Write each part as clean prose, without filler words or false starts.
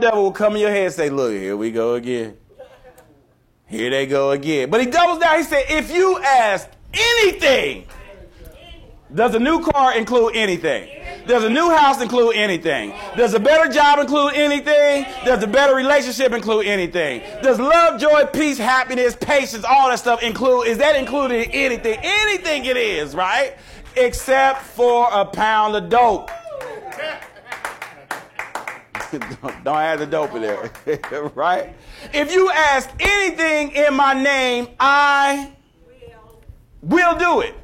devil will come in your head and say, look, here we go again. Here they go again. But he doubles down. He said, if you ask anything, does a new car include anything? Does a new house include anything? Does a better job include anything? Does a better relationship include anything? Does love, joy, peace, happiness, patience, all that stuff include? Is that included in anything? Anything it is, right? Except for a pound of dope. Don't add the dope in there, right? If you ask anything in my name, I will do it.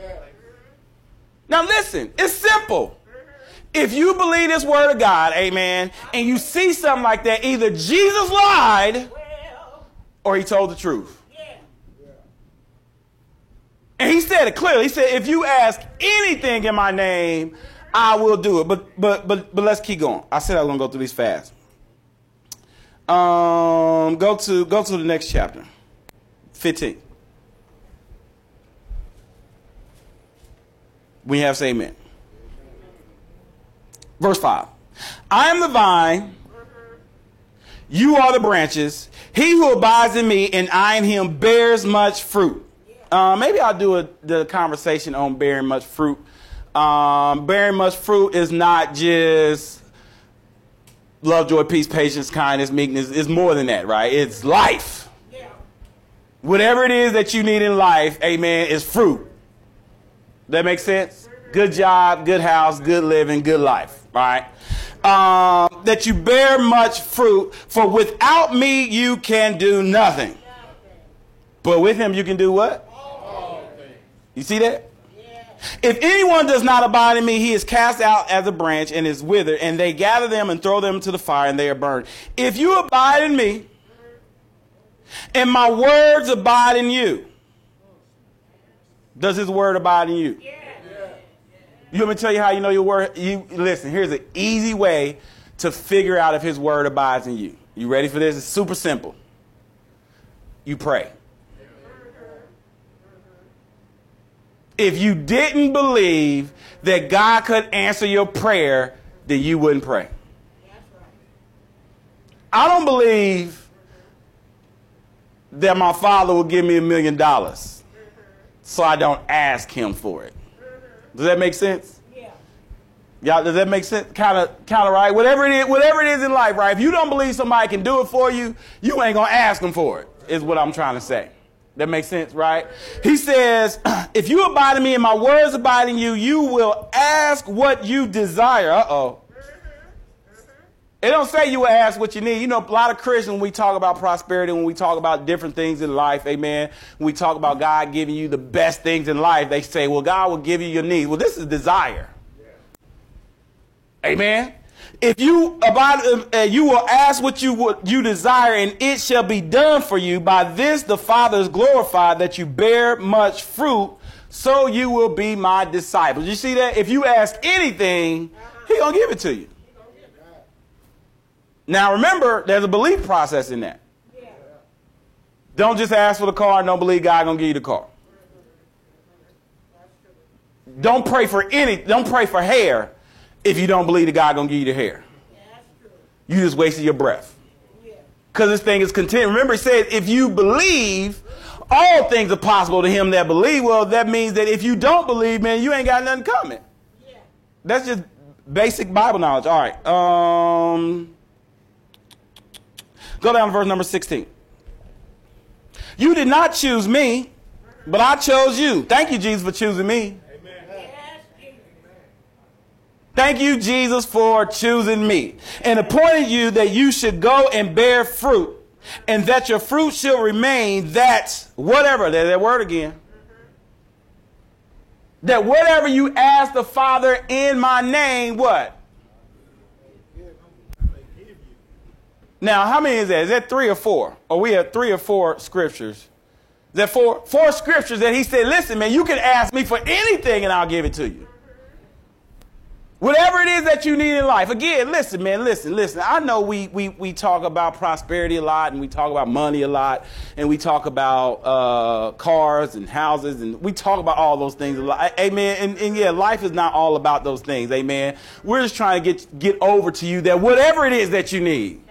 Now listen, it's simple. If you believe this word of God, amen, and you see something like that, either Jesus lied or he told the truth. And he said it clearly. He said, if you ask anything in my name, I will do it. But let's keep going. I said I was going to go through these fast. Go to the next chapter. 15. When you have say amen. Verse 5. I am the vine. You are the branches. He who abides in me and I in him bears much fruit. Maybe I'll do the conversation on bearing much fruit. Bearing much fruit is not just love, joy, peace, patience, kindness, meekness. It's more than that, right? It's life. Yeah. Whatever it is that you need in life, amen, is fruit. That makes sense? Good job, good house, good living, good life, right? That you bear much fruit, for without me you can do nothing. But with him you can do what? You see that? If anyone does not abide in me, he is cast out as a branch and is withered, and they gather them and throw them into the fire, and they are burned. If you abide in me, and my words abide in you, does his word abide in you? You want me to tell you how you know your word? Listen, here's an easy way to figure out if his word abides in you. You ready for this? It's super simple. You pray. If you didn't believe that God could answer your prayer, then you wouldn't pray. I don't believe that my father will give me $1 million, so I don't ask him for it. Does that make sense? Y'all, does that make sense? Kind of right. Whatever it is in life, right? If you don't believe somebody can do it for you, you ain't gonna ask them for it. Is what I'm trying to say. That makes sense, right? He says, if you abide in me and my words abide in you, you will ask what you desire. It don't say you will ask what you need. You know, a lot of Christians, when we talk about prosperity, when we talk about different things in life, amen, when we talk about God giving you the best things in life, they say, well, God will give you your needs. Well, this is desire. Amen. If you abide, you will ask what you desire, and it shall be done for you. By this the Father is glorified, that you bear much fruit, so you will be my disciples. You see that? If you ask anything, he's going to give it to you. Now, remember, there's a belief process in that. Don't just ask for the car and don't believe God going to give you the car. Don't pray for hair if you don't believe that God going to give you the hair. You just wasted your breath. Because this thing is content. Remember, it says, if you believe, all things are possible to him that believe. Well, that means that if you don't believe, man, you ain't got nothing coming. That's just basic Bible knowledge. All right. Go down to verse number 16. You did not choose me, but I chose you. Thank you, Jesus, for choosing me. Thank you, Jesus, for choosing me and appointed you that you should go and bear fruit, and that your fruit shall remain, that whatever, there's that word again, that whatever you ask the Father in my name, what? Now, how many is that? Is that 3 or 4? Or we have 3 or 4 scriptures? Is that 4? 4 scriptures that he said, listen, man, you can ask me for anything and I'll give it to you. Whatever it is that you need in life. Again, listen, man, listen. I know we talk about prosperity a lot, and we talk about money a lot, and we talk about cars and houses, and we talk about all those things a lot. Amen. And yeah, life is not all about those things. Amen. We're just trying to get over to you that whatever it is that you need,